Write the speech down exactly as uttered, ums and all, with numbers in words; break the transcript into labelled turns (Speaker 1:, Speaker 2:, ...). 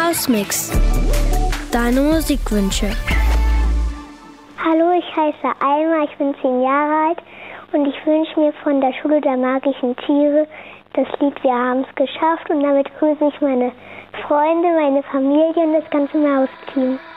Speaker 1: Hausmix. Deine Musikwünsche.
Speaker 2: Hallo, ich heiße Alma, ich bin zehn Jahre alt und ich wünsche mir von der Schule der magischen Tiere das Lied Wir haben es geschafft und damit grüße ich meine Freunde, meine Familie und das ganze Mausteam.